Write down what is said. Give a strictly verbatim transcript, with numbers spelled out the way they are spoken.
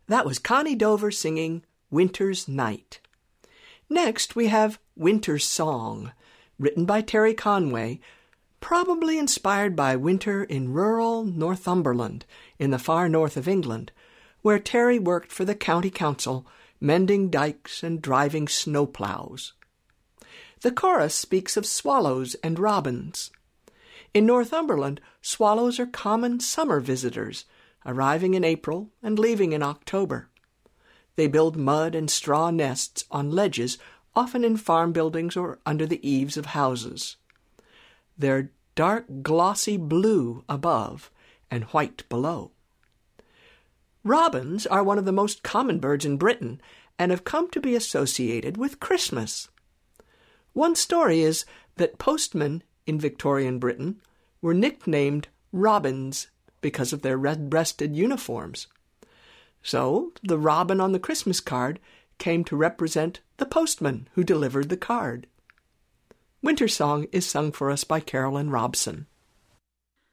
That was Connie Dover singing Winter's Night. Next, we have Winter's Song, written by Terry Conway, probably inspired by winter in rural Northumberland in the far north of England, where Terry worked for the county council, mending dikes and driving snowplows. The chorus speaks of swallows and robins. In Northumberland, swallows are common summer visitors, arriving in April and leaving in October. They build mud and straw nests on ledges, often in farm buildings or under the eaves of houses. They're dark glossy blue above and white below. Robins are one of the most common birds in Britain and have come to be associated with Christmas. One story is that postmen in Victorian Britain were nicknamed robins because of their red-breasted uniforms. So the robin on the Christmas card came to represent the postman who delivered the card. Winter Song is sung for us by Carolyn Robson.